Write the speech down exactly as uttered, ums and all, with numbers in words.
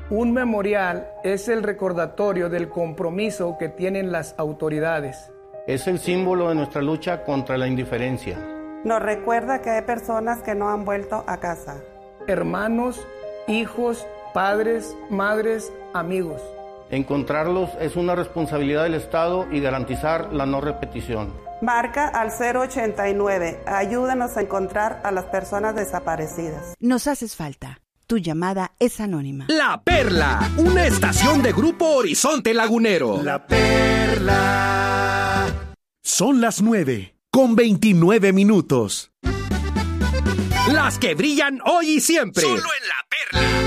Un memorial es el recordatorio del compromiso que tienen las autoridades. Es el símbolo de nuestra lucha contra la indiferencia. Nos recuerda que hay personas que no han vuelto a casa. Hermanos, hijos, padres, madres, amigos. Encontrarlos es una responsabilidad del Estado y garantizar la no repetición. Marca al cero ochenta y nueve. Ayúdanos a encontrar a las personas desaparecidas. Nos haces falta. Tu llamada es anónima. La Perla, una estación de Grupo Horizonte Lagunero. La Perla. Son las nueve con veintinueve minutos. Las que brillan hoy y siempre. Solo en La Perla.